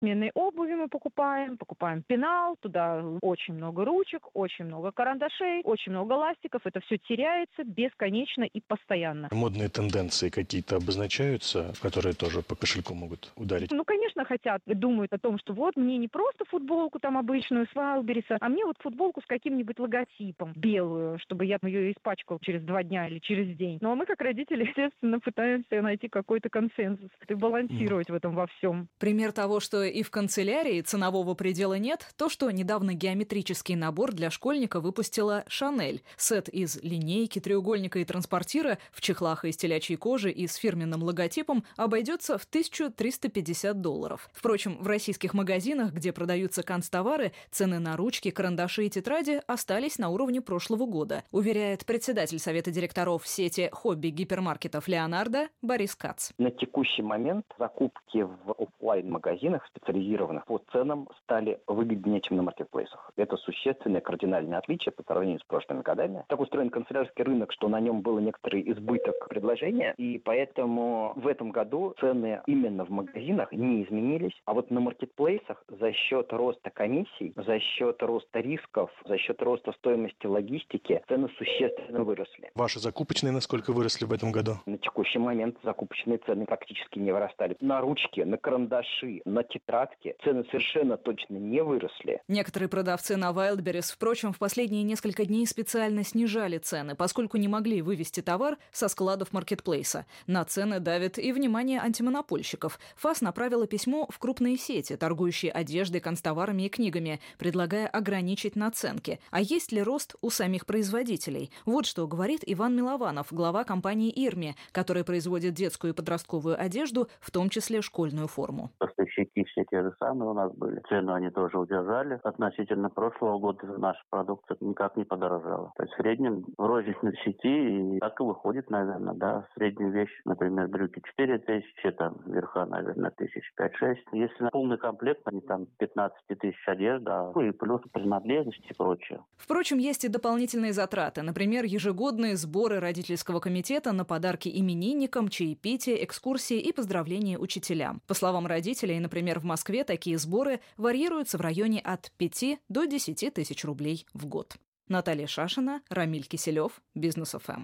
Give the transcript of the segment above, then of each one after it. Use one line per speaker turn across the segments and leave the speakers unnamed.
сменной обуви мы покупаем пенал, туда очень много ручек, очень много карандашей, очень много ластиков. Это все теряется бесконечно и постоянно.
Модные тенденции какие-то обозначаются, которые тоже по кошельку могут ударить?
Конечно, хотят, думают о том, что вот мне не просто футболку там обычную с Вайлдберриса, а мне вот футболку с каким-нибудь логотипом, белую, чтобы я ее испачкал через 2 дня или через день. Ну а мы, как родители, естественно, пытаемся найти какой-то консенсус и балансировать в этом во всем.
Пример того, что и в канцелярии ценового предела нет, то, что недавно геометрический набор для школьника выпустила Шанель. Сет из линейки, треугольника и транспортира в чехлах из телячьей кожи и с фирменным логотипом обойдется в $1350. Впрочем, в российских магазинах, где продаются канцтовары, цены на ручки, карандаши и тетради остались на уровне прошлого года, уверяет председатель совета директоров сети хобби-гипермаркетов «Леонардо» Борис Кац.
На текущий момент закупки в офлайн-магазинах специализированных по ценам стали выгоднее, чем на маркетплейсах. Это существенное кардинальное отличие по сравнению с прошлыми годами. Так устроен канцелярский рынок, что на нем был некоторый избыток предложения, и поэтому в этом году цены именно в магазинах не изменились, а вот на маркетплейсах за счет роста комиссий, за счет роста рисков, за счет роста стоимости логистики цены существенно выросли.
Ваши закупочные насколько выросли в этом году?
На текущий момент закупочные цены практически не вырастали. На ручки, на карандаши, на тетрадки цены совершенно точно не выросли.
Некоторые продавцы на Wildberries, впрочем, в последние несколько дней специально снижали цены, поскольку не могли вывести товар со складов маркетплейса. На цены давит и внимание антимонопольщиков. ФАС направила письмо в крупные сети, торгующие одеждой, канцтоварами и книгами, предлагая ограничить наценки. А есть ли рост у самих производителей? Вот что говорит Иван Милованов, глава компании «Ирми», которая производит детскую и подростковую одежду, в том числе школьную форму.
Поставщики все те же самые у нас были. Цену они тоже удержали. Относительно прошлого года наша продукция никак не подорожала. То есть в среднем в розничной сети и так и выходит, наверное, да. Средняя вещь, например, брюки 4000, там верха, наверное, 5-6. Если на полный комплект, они там 15 тысяч одежда, и плюс принадлежности и прочее.
Впрочем, есть и дополнительные затраты. Например, ежегодные сборы родительского комитета на подарки именинникам, чаепитие, экскурсии и поздравления учителям. По словам родителей, например, в Москве такие сборы варьируются в районе от 5 до 10 тысяч рублей в год. Наталья Шашина, Рамиль Киселев, Бизнес ФМ.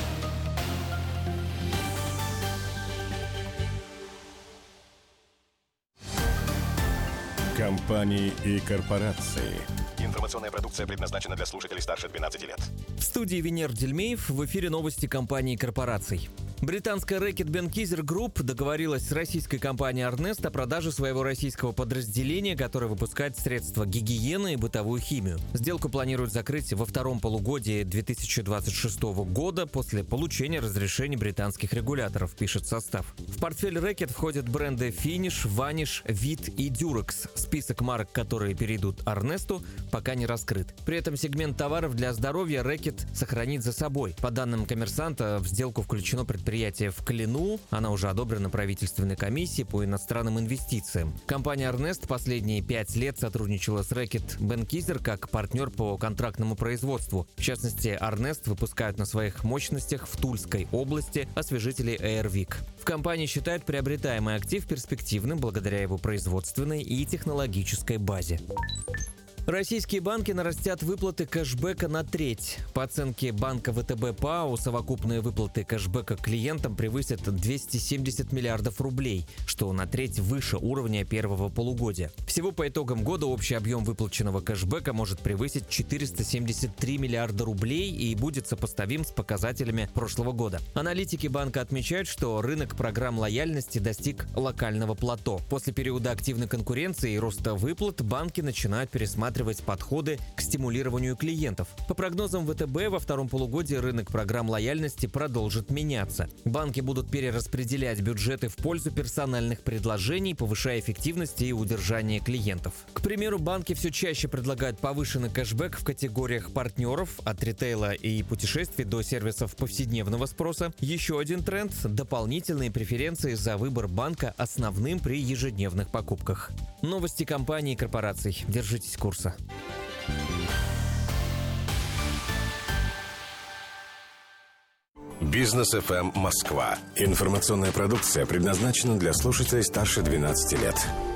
Компании и корпорации.
Информационная продукция предназначена для слушателей старше 12 лет.
В студии Венер Дельмеев, в эфире новости компаний и корпораций. Британская Reckitt Benckiser Group договорилась с российской компанией Arnest о продаже своего российского подразделения, которое выпускает средства гигиены и бытовую химию. Сделку планируют закрыть во втором полугодии 2026 года после получения разрешений британских регуляторов, пишет состав. В портфель Reckitt входят бренды Finish, Vanish, Veet и Durex. Список марок, которые перейдут Arnest'у, пока не раскрыт. При этом сегмент товаров для здоровья Reckitt сохранит за собой. По данным «Коммерсанта», в сделку включено предприятие в Клину. Она уже одобрена правительственной комиссией по иностранным инвестициям. Компания Arnest последние 5 лет сотрудничала с Reckitt Benckiser как партнер по контрактному производству. В частности, Arnest выпускают на своих мощностях в Тульской области освежители Airwick. В компании считают приобретаемый актив перспективным благодаря его производственной и технологической базе. Российские банки нарастят выплаты кэшбэка на треть. По оценке банка ВТБ ПАО, совокупные выплаты кэшбэка клиентам превысят 270 миллиардов рублей, что на треть выше уровня первого полугодия. Всего по итогам года общий объем выплаченного кэшбэка может превысить 473 миллиарда рублей и будет сопоставим с показателями прошлого года. Аналитики банка отмечают, что рынок программ лояльности достиг локального плато. После периода активной конкуренции и роста выплат банки начинают пересматривать подходы к стимулированию клиентов. По прогнозам ВТБ, во втором полугодии рынок программ лояльности продолжит меняться. Банки будут перераспределять бюджеты в пользу персональных предложений, повышая эффективность и удержание клиентов. К примеру, банки все чаще предлагают повышенный кэшбэк в категориях партнеров, от ритейла и путешествий до сервисов повседневного спроса. Еще один тренд – дополнительные преференции за выбор банка основным при ежедневных покупках. Новости компаний и корпораций. Держитесь курса.
Бизнес ФМ Москва. Информационная продукция предназначена для слушателей старше 12 лет.